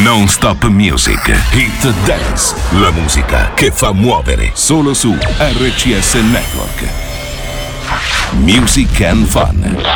Non Stop Music, Hit Dance, la musica che fa muovere, solo su RCS Network. Music and Fun.